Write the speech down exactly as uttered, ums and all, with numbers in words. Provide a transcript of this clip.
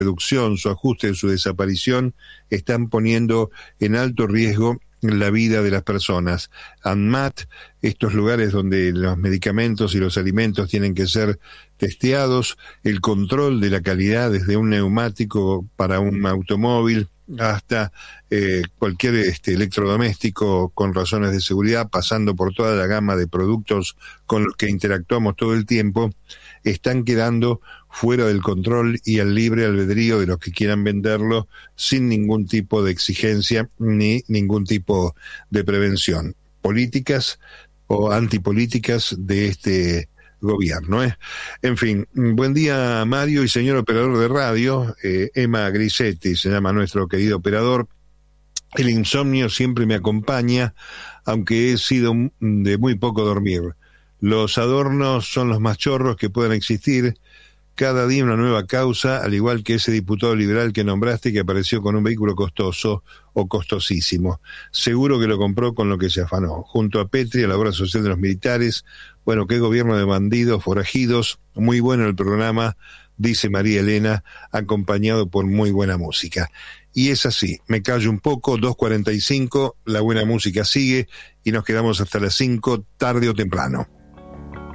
reducción, su ajuste, su desaparición, están poniendo en alto riesgo la vida de las personas. ANMAT, estos lugares donde los medicamentos y los alimentos tienen que ser testeados, el control de la calidad desde un neumático para un automóvil hasta eh, cualquier este, electrodoméstico con razones de seguridad, pasando por toda la gama de productos con los que interactuamos todo el tiempo, están quedando fuera del control y al libre albedrío de los que quieran venderlo sin ningún tipo de exigencia ni ningún tipo de prevención. Políticas o antipolíticas de este gobierno, ¿eh? En fin, buen día Mario y señor operador de radio, eh, Emma Grisetti se llama nuestro querido operador. El insomnio siempre me acompaña, aunque he sido de muy poco dormir. Los adornos son los más chorros que puedan existir. Cada día una nueva causa, al igual que ese diputado liberal que nombraste que apareció con un vehículo costoso o costosísimo. Seguro que lo compró con lo que se afanó. Junto a Petri, a la obra social de los militares. Bueno, qué gobierno de bandidos, forajidos. Muy bueno el programa, dice María Elena, acompañado por muy buena música. Y es así, me callo un poco, dos cuarenta y cinco, la buena música sigue y nos quedamos hasta las cinco, tarde o temprano.